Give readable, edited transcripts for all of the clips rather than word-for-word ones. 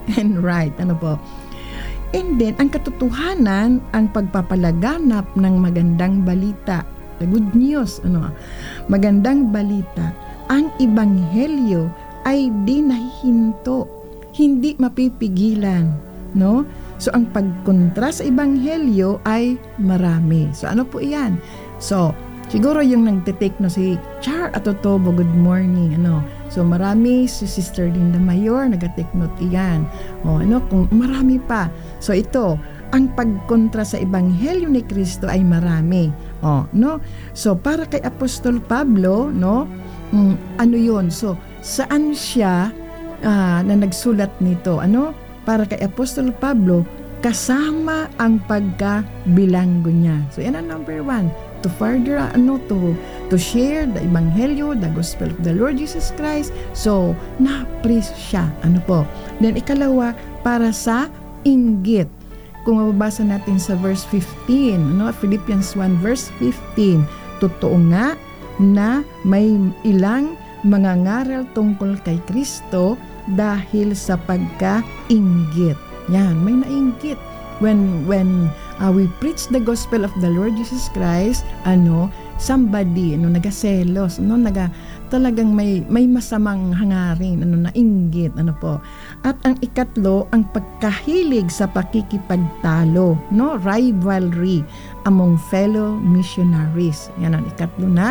and right. Ano po? And then, ang katotohanan, ang pagpapalaganap ng magandang balita, the good news, magandang balita, ang ebanghelyo ay di nahihinto, hindi mapipigilan, no? So, ang pagkontra sa ebanghelyo ay marami. So, ano po iyan? So, siguro yung nagtitake no si Char Atotobo, good morning, So, marami si Sister Linda Mayor, nag-take note iyan. Kung marami pa. So, ito, ang pagkontra sa ebanghelyo ni Kristo ay marami. So, para kay Apostol Pablo, ano yun? So, saan siya na nagsulat nito? Para kay Apostol Pablo, kasama ang pagkabilanggo niya. So, yan ang number 1. To further, to share the ebanghelyo, the gospel of the Lord Jesus Christ. So, na-praise siya. Then, ikalawa, para sa inggit. Kung mababasa natin sa verse 15, Philippians 1 verse 15, totoo nga na may ilang mga ngaral tungkol kay Kristo dahil sa pagka-inggit. Yan, may nainggit. When we preach the gospel of the Lord Jesus Christ, somebody, nagaselos, talagang may masamang hangarin, nainggit, po. At ang ikatlo, ang pagkahilig sa pakikipagtalo, rivalry among fellow missionaries. Yan ang ikatlo na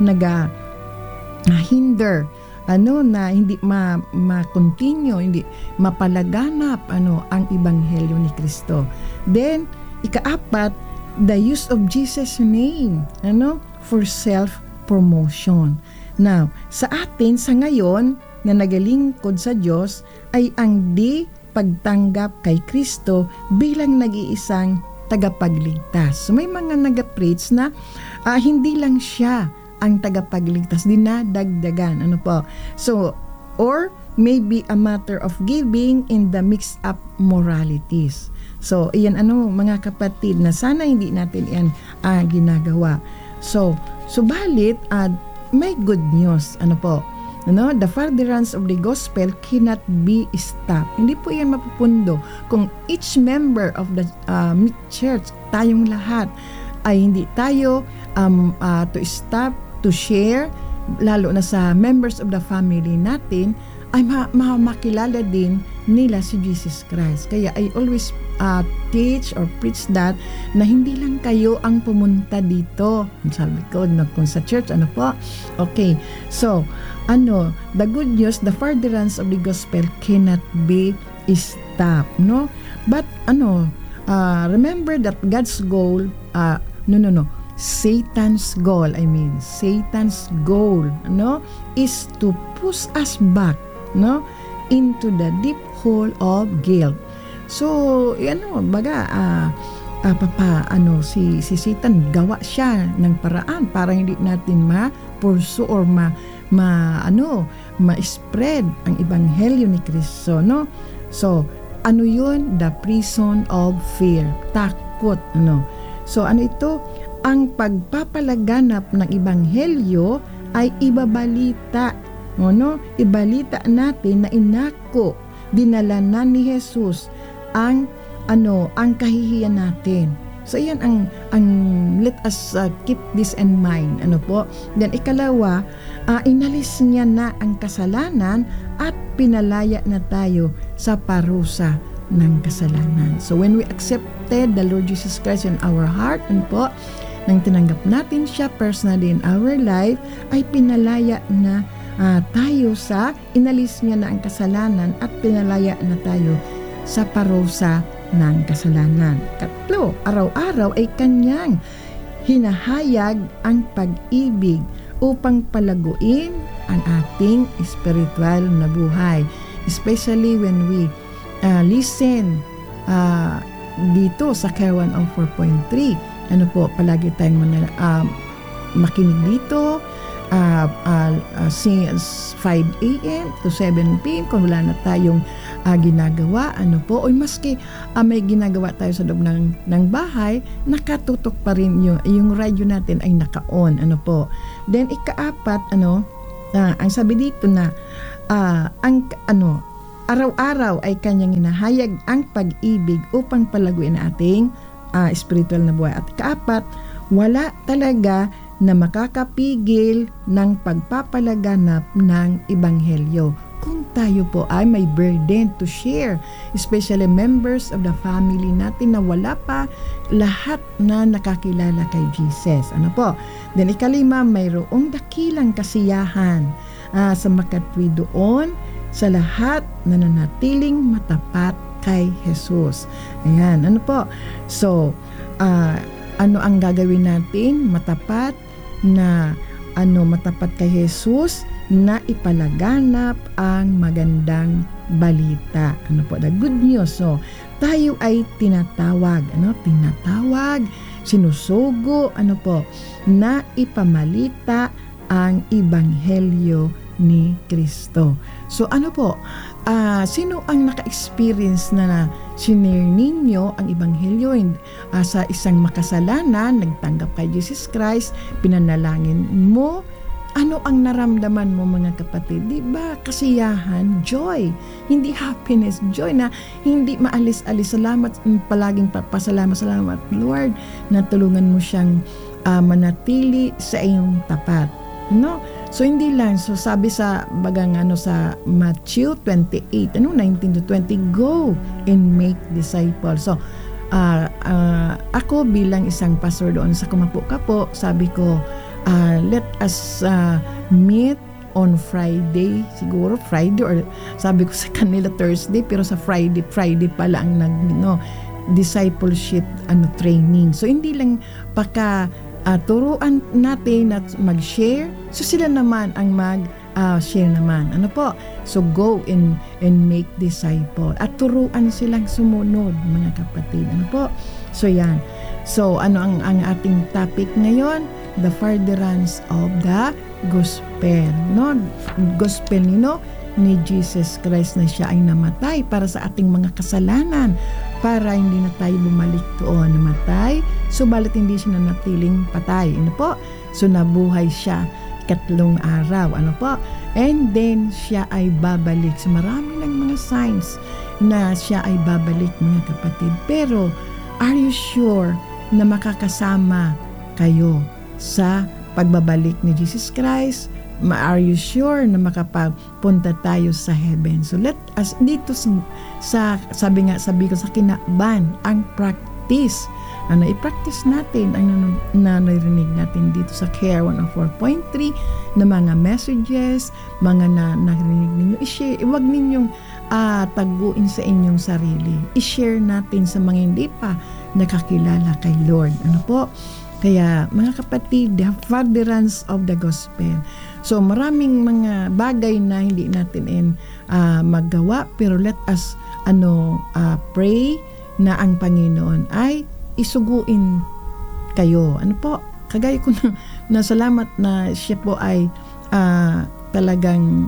hinder, na hindi ma-continue, hindi mapalaganap ang ebanghelyo ni Kristo. Then, ikaapat, the use of Jesus' name, for self-promotion. Now, sa atin, sa ngayon, na nagalingkod sa Diyos, ay ang di pagtanggap kay Kristo bilang nag-iisang tagapagligtas. So, may mga nag-preach na hindi lang siya ang tagapagligtas, dinadagdagan. So, or maybe a matter of giving in the mixed up moralities. So, iyan mga kapatid, na sana hindi natin yan ginagawa. So, subalit, may good news. The furtherance of the gospel cannot be stopped. Hindi po yan mapupundo kung each member of the church, tayong lahat, ay hindi tayo to stop, to share, lalo na sa members of the family natin, ay makilala din nila si Jesus Christ. Kaya I always teach or preach that na hindi lang kayo ang pumunta dito. Sabi ko, kung sa church, po? Okay. So, the good news, the furtherance of the gospel cannot be stopped, But, remember that God's goal, Satan's goal is to push us back, into the deep hole of guilt. So, si Satan, gawa siya ng paraan para hindi natin ma-pursue or ma-spread ang ebanghelyo ni Kristo, So, yun? The prison of fear. Takot, So, ito? Ang pagpapalaganap ng ebanghelyo ay ibabalita, ibalita natin na inako, dinala na ni Jesus ang kahihiyan natin. So yan ang let us keep this in mind, Then ikalawa, inalis niya na ang kasalanan at pinalaya na tayo sa parusa ng kasalanan. So when we accepted the Lord Jesus Christ in our heart, nang tinanggap natin siya personally in our life, ay pinalaya na tayo inalis niya na ang kasalanan at pinalaya na tayo sa parusa ng kasalanan. Katlo, araw-araw ay kanyang hinahayag ang pag-ibig upang palaguin ang ating spiritual na buhay. Especially when we listen dito sa Care 104.3. Palagi tayong makinig dito since 5 a.m. to 7 p.m. kung wala na tayong ginagawa, o maski may ginagawa tayo sa loob ng bahay, nakatutok pa rin yung radyo natin ay naka-on, Then ikaapat, ang sabi dito na ang araw-araw ay kanyang hinahayag ang pag-ibig upang palaguin ang ating spiritual na buhay. At ikaapat, wala talaga na makakapigil ng pagpapalaganap ng Ebanghelyo kung tayo po ay may burden to share, especially members of the family natin na wala pa lahat na nakakilala kay Jesus. Ano po? Then ikalima, mayroong dakilang kasiyahan sa makatwi doon sa lahat na nanatiling matapat kay Jesus. Ayan, ano po? So, ano ang gagawin natin? Matapat kay Jesus na ipalaganap ang magandang balita. Ano po? The good news. So, tayo ay tinatawag, sinusugo, na ipamalita ang Ebanghelyo ni Kristo. So, sino ang naka-experience na sinare ninyo ang Ebanghelyo sa isang makasalanan, nagtanggap kay Jesus Christ, pinanalangin mo, ano ang naramdaman mo mga kapatid? Diba? Kasiyahan, joy. Hindi happiness, joy na hindi maalis-alis. Salamat, palaging salamat Lord na tulungan mo siyang manatili sa iyong tapat. No? So hindi lang, so sabi sa sa Matthew 28, 19 to 20, go and make disciples. So ako bilang isang pastor doon sa Kumapo-Kapo, sabi ko, let us meet on Friday, siguro Friday, or sabi ko sa kanila Thursday, pero sa Friday pala ang discipleship training. So hindi lang turuan natin at mag-share, so sila naman ang mag-share naman. So go and make disciple at turuan silang sumunod mga kapatid. So yan. So ano ang ating topic ngayon? The furtherance of the gospel. Gospel ni Jesus Christ na siya ay namatay para sa ating mga kasalanan, para hindi na tayo bumalik doon namatay, subalit hindi siya nanatiling patay. So nabuhay siya 3 araw. And then siya ay babalik. So marami ng mga signs na siya ay babalik mga kapatid. Pero are you sure na makakasama kayo sa pagbabalik ni Jesus Christ? Are you sure na makapagpunta tayo sa heaven? So let us dito sabi ko sa Kinaban, ang practice. I-practice natin ang narinig natin dito sa Care 104.3 na mga messages, mga narinig ninyo. I-share, huwag ninyong taguin sa inyong sarili. I-share natin sa mga hindi pa nakakilala kay Lord. Kaya mga kapatid, the furtherance of the gospel. So maraming mga bagay na hindi natin maggawa, pero let us pray na ang Panginoon ay isuguin kayo. Kagaya ko na salamat na siya po ay talagang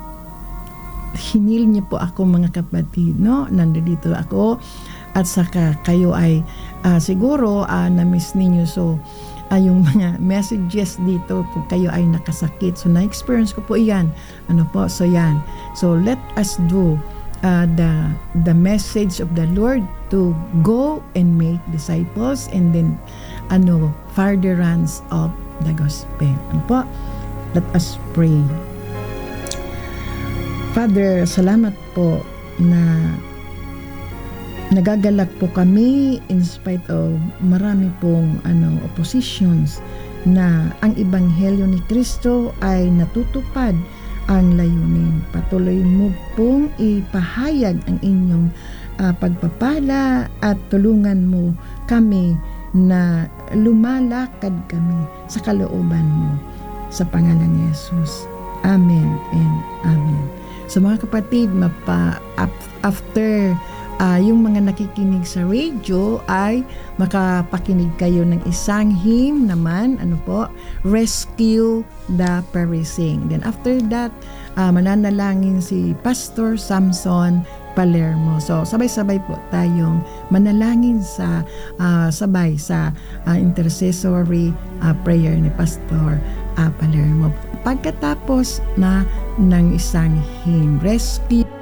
hinil niyo po ako mga kapatid, nandito ako. At saka kayo ay siguro na-miss ninyo. So, yung mga messages dito kung kayo ay nakasakit. So, na-experience ko po yan. So yan. So, let us do the message of the Lord to go and make disciples, and then furtherance of the gospel. Let us pray. Father, salamat po na nagagalak po kami in spite of marami pong oppositions, na ang Ebanghelyo ni Kristo ay natutupad ang layunin. Patuloy mo pong ipahayag ang inyong pagpapala at tulungan mo kami na lumalakad kami sa kalooban mo. Sa pangalan ni Jesus. Amen and amen. So mga kapatid, after yung mga nakikinig sa radio ay makapakinig kayo ng isang hymn naman, Rescue the Perishing. Then after that, mananalangin si Pastor Samson Palermo. So sabay-sabay po tayong manalangin sabay sa intercessory prayer ni Pastor Palermo. Pagkatapos ng isang hymn, Rescue